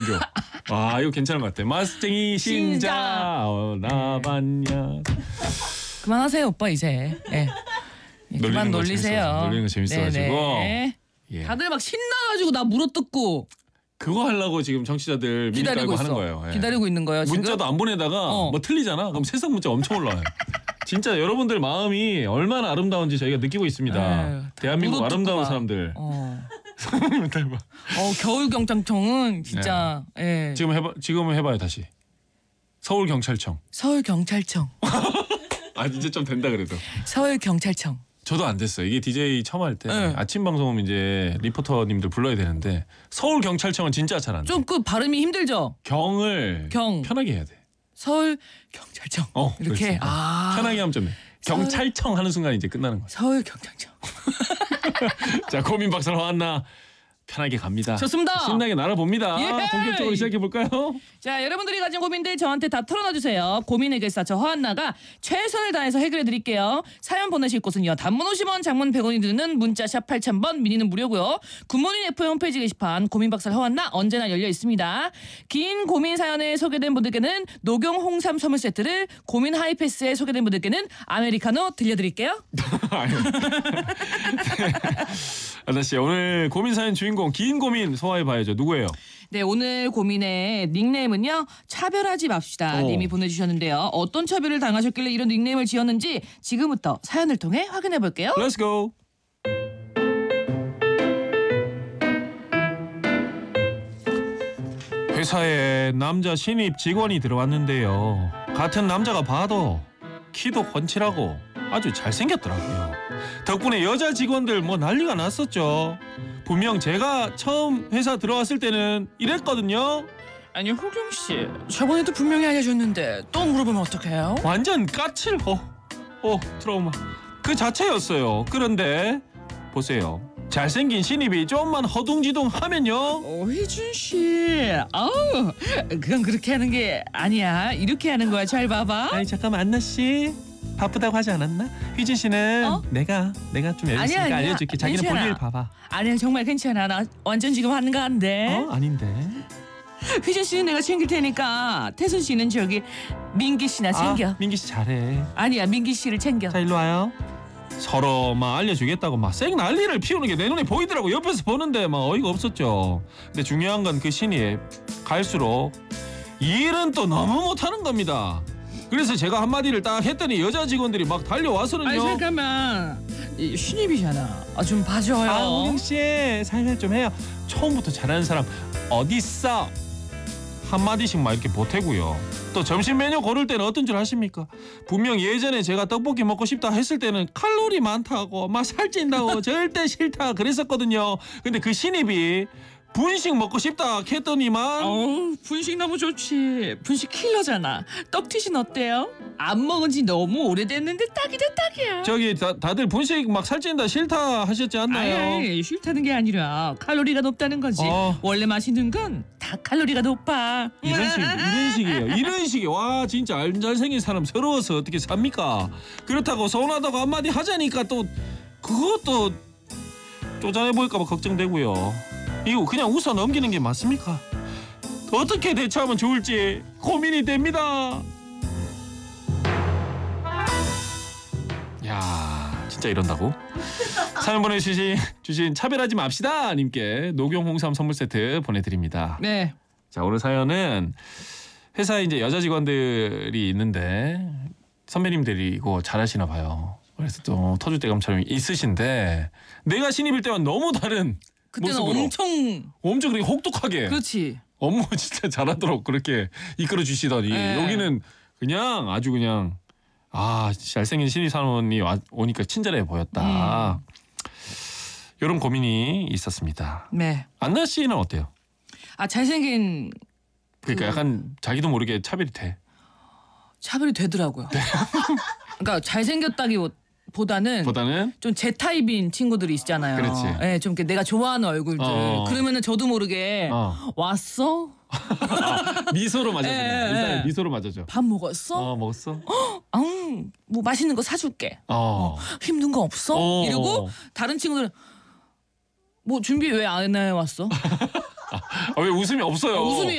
아 이거 괜찮은 것 같아. 마스쟁이 신자 나봤냐. 그만하세요 오빠 이제. 예. 그만 놀리세요. 놀리는 거 재밌어가지고. 예. 다들 막 신나가지고 나 물어뜯고. 그거 하려고 지금 정치자들 미리 깔고 하는 거예요. 예. 기다리고 있는 거예요. 지금? 문자도 안 보내다가 뭐 틀리잖아. 그럼 새싹 문자 엄청 올라와요. 진짜 여러분들 마음이 얼마나 아름다운지 저희가 느끼고 있습니다. 대한민국 아름다운 사람들. 겨울 경찰청은 진짜. 네. 예. 지금 해봐요 다시. 서울 경찰청. 서울 경찰청. 아 이제 좀 된다 그래도. 서울 경찰청. 저도 안 됐어요. 이게 DJ 처음 할 때 아침 방송은 이제 리포터님들 불러야 되는데 서울 경찰청은 진짜 잘 안 돼. 좀 그 발음이 힘들죠. 경을 편하게 해야 돼. 서울 경찰청. 이렇게 편하게 하면 좀 해. 경찰청 하는 순간 이제 끝나는 거야. 서울 경찰청. 자 고민 박사로 왔나 편하게 갑니다. 좋습니다. 신나게 날아봅니다. 예! 본격적으로 시작해 볼까요? 자 여러분들이 가진 고민들 저한테 다 털어놔 주세요. 고민 해결사 저 허한나가 최선을 다해서 해결해 드릴게요. 사연 보내실 곳은요. 단문 50원 장문 100원이 드는 문자샵 8000번 미니는 무료고요. 굿모닝 FM 홈페이지 게시판 고민 박사 허한나 언제나 열려 있습니다. 긴 고민 사연에 소개된 분들께는 녹용 홍삼 선물 세트를 고민 하이패스에 소개된 분들께는 아메리카노 들려드릴게요. 아나 씨 오늘 고민 사연 주인공 긴 고민 소화해 봐야죠. 누구예요? 네 오늘 고민의 닉네임은요 차별하지 맙시다 님이 보내주셨는데요. 어떤 차별을 당하셨길래 이런 닉네임을 지었는지 지금부터 사연을 통해 확인해 볼게요. Let's go. 회사에 남자 신입 직원이 들어왔는데요. 같은 남자가 봐도 키도 훤칠하고 아주 잘생겼더라고요. 덕분에 여자 직원들 뭐 난리가 났었죠. 분명 제가 처음 회사 들어왔을 때는 이랬거든요. 아니 호경 씨 저번에도 분명히 알려줬는데 또 물어보면 어떡해요? 완전 까칠 트라우마 그 자체였어요. 그런데 보세요. 잘생긴 신입이 좀만 허둥지둥하면요. 휘준 씨 그건 그렇게 하는 게 아니야. 이렇게 하는 거야. 잘 봐봐. 아니 잠깐만 안나 씨 바쁘다고 하지 않았나? 휘진 씨는 내가 좀 열심히 알려줄게. 자기는 볼일 봐봐. 아니야 정말 괜찮아. 나 완전 지금 하는 거 안 돼. 아닌데. 휘진 씨는 내가 챙길 테니까 태순 씨는 저기 민기 씨나 챙겨. 민기 씨 잘해. 아니야 민기 씨를 챙겨. 자 일로 와요. 서로 막 알려주겠다고 막 쌩 난리를 피우는 게 내 눈에 보이더라고. 옆에서 보는데 막 어이가 없었죠. 근데 중요한 건 그 신입 갈수록 일은 또 너무 못하는 겁니다. 그래서 제가 한마디를 딱 했더니 여자 직원들이 막 달려와서는요. 아니 잠깐만 신입이잖아. 좀 봐줘요. 호경 씨 살살 좀 해요. 처음부터 잘하는 사람 어딨어? 한마디씩 막 이렇게 보태고요. 또 점심 메뉴 고를 때는 어떤 줄 아십니까? 분명 예전에 제가 떡볶이 먹고 싶다 했을 때는 칼로리 많다고 막 살찐다고 절대 싫다 그랬었거든요. 근데 그 신입이 분식 먹고 싶다 했더니만 분식 너무 좋지. 분식 킬러잖아. 떡튀신 어때요? 안 먹은 지 너무 오래됐는데 딱이다 딱이야. 저기 다들 분식 막 살찐다 싫다 하셨지 않나요? 아니 싫다는 게 아니라 칼로리가 높다는 거지. 원래 맛있는 건 다 칼로리가 높아. 이런 식이에요. 이런 식이 와 진짜 잘생긴 사람 서러워서 어떻게 삽니까? 그렇다고 서운하다고 한마디 하자니까 또 그것도 쪼잔해 보일까 봐 걱정되고요. 이거 그냥 웃어 넘기는 게 맞습니까? 어떻게 대처하면 좋을지 고민이 됩니다. 야 진짜 이런다고? 사연 보내주신 차별하지 맙시다 님께 녹용 홍삼 선물 세트 보내드립니다. 네. 자 오늘 사연은 회사에 이제 여자 직원들이 있는데 선배님들이고 잘하시나 봐요. 그래서 또 터줏대감처럼 있으신데 내가 신입일 때와 너무 다른 그때는 모습으로 엄청 그렇게 혹독하게 그렇지. 업무 진짜 잘하도록 그렇게 이끌어 주시더니 여기는 그냥 아주 그냥 잘생긴 신입사원이 오니까 친절해 보였다. 이런 고민이 있었습니다. 네. 안나 씨는 어때요? 잘생긴 그러니까 약간 자기도 모르게 차별이 돼. 차별이 되더라고요. 그러니까 잘생겼다기보다는 좀 제 타입인 친구들이 있잖아요. 그렇지. 네, 좀 이렇게 내가 좋아하는 얼굴들. 그러면은 저도 모르게 왔어? 미소로 맞아줘. 일단 미소로 맞아줘. 밥 먹었어? 먹었어? 뭐 맛있는 거 사줄게. 힘든 거 없어? 이러고 다른 친구들은 뭐 준비 왜 안 해왔어? 왜 웃음이 없어요? 웃음이